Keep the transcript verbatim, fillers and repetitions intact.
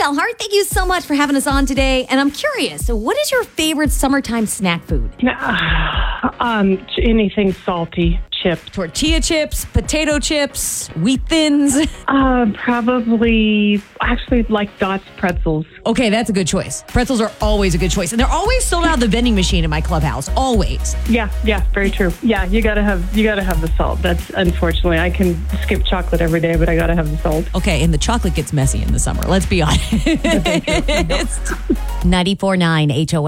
Shellhart, thank you so much for having us on today. And I'm curious, so what is your favorite summertime snack food? um, anything salty. Chips. Tortilla chips, potato chips, wheat thins. Uh, probably, actually, like Dots pretzels. Okay, that's a good choice. Pretzels are always a good choice. And they're always sold out of the vending machine in my clubhouse. Always. Yeah, yeah, very true. Yeah, you gotta have you gotta have the salt. That's unfortunately, I can skip chocolate every day, but I gotta have the salt. Okay, and the chocolate gets messy in the summer. Let's be honest. ninety-four point nine H O M.